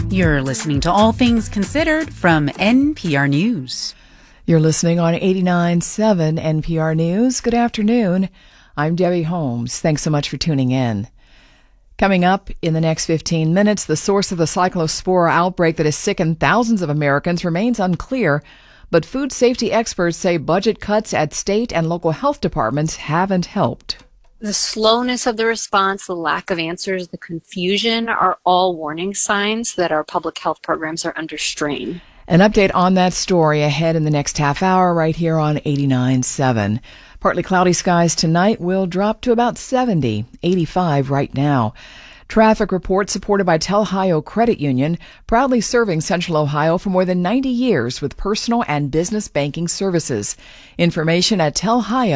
You're listening to All Things Considered from NPR News. You're listening on 89.7 NPR News. Good afternoon. I'm Debbie Holmes. Thanks so much for tuning in. Coming up in the next 15 minutes, the source of the cyclospora outbreak that has sickened thousands of Americans remains unclear, but food safety experts say budget cuts at state and local health departments haven't helped. The slowness of the response, the lack of answers, the confusion are all warning signs that our public health programs are under strain. An update on that story ahead in the next half hour right here on 89.7. Partly cloudy skies tonight will drop to about 70, 85 right now. Traffic report supported by Telhio Credit Union, proudly serving Central Ohio for more than 90 years with personal and business banking services. Information at Telhio.